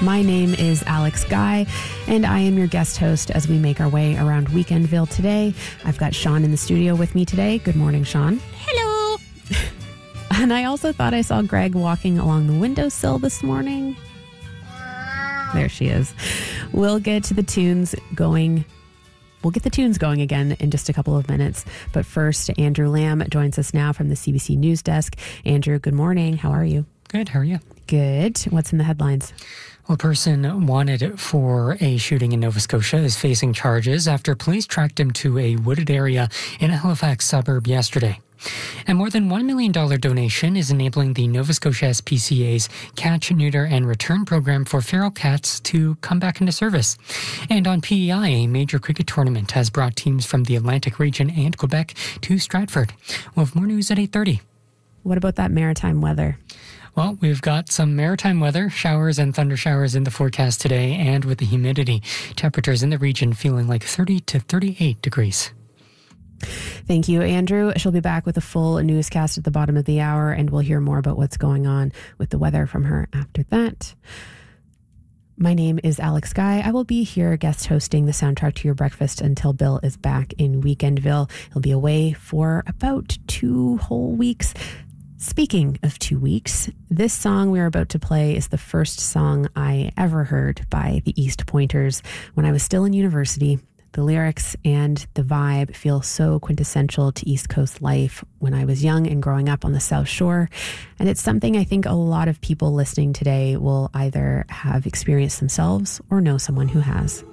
My name is Alex Guy, and I am your guest host as we make our way around Weekendville today. I've got Sean in the studio with me today. Good morning, Sean. Hello. And I also thought I saw Greg walking along the windowsill this morning. There she is. We'll get the tunes going again in just a couple of minutes. But first, Andrew Lamb joins us now from the CBC News Desk. Andrew, good morning. How are you? Good. How are you? Good. What's in the headlines? Well, a person wanted for a shooting in Nova Scotia is facing charges after police tracked him to a wooded area in a Halifax suburb yesterday. And more than $1 million donation is enabling the Nova Scotia SPCA's Catch, Neuter, and Return program for feral cats to come back into service. And on PEI, a major cricket tournament has brought teams from the Atlantic region and Quebec to Stratford. We'll have more news at 8:30. What about that maritime weather? Well, we've got some maritime weather, showers and thunder showers in the forecast today, and with the humidity, temperatures in the region feeling like 30 to 38 degrees. Thank you, Andrew. She'll be back with a full newscast at the bottom of the hour, and we'll hear more about what's going on with the weather from her after that. My name is Alex Guy. I will be here guest hosting the soundtrack to your breakfast until Bill is back in Weekendville. He'll be away for about 2 whole weeks. Speaking of 2 weeks, this song we are about to play is the first song I ever heard by the East Pointers when I was still in university. The lyrics and the vibe feel so quintessential to East Coast life when I was young and growing up on the South Shore. And it's something I think a lot of people listening today will either have experienced themselves or know someone who has.